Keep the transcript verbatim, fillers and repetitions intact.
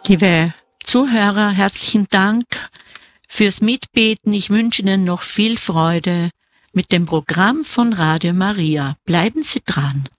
Liebe Zuhörer, herzlichen Dank fürs Mitbeten. Ich wünsche Ihnen noch viel Freude mit dem Programm von Radio Maria. Bleiben Sie dran.